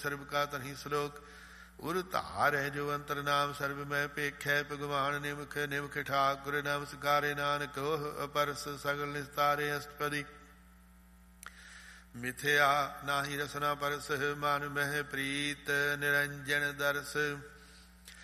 ਸਰਬ ਕਾ ਤਨਹੀ ਸਲੋਕ। ਉਰ ਧਾਰ ਹੈ ਜੋ ਅੰਤਰ ਨਾਮ ਸਰਬ ਮੈਂ ਪੇਖੈ ਭਗਵਾਨ ਨਿਮਖ ਨਿਮਖ ਠਾਕੁਰ ਨਮਸਕਾਰੇ ਨਾਨਕ ਉਹ ਅਪਰਸ ਸਗਲ ਨਿਸਤਾਰੇ ਅਸ਼ਟਪਦੀ। ਮਿਥਿਆ ਨਾਹੀ ਰਸਨਾ ਪਰਸ ਮਨ ਮਹਿ ਪ੍ਰੀਤ ਨਿਰੰਜਨ ਦਰਸ।